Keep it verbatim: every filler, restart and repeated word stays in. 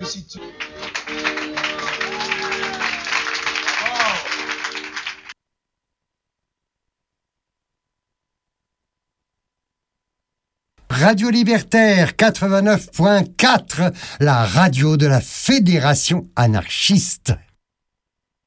Si tu... Radio Libertaire quatre-vingt-neuf point quatre, la radio de la Fédération anarchiste.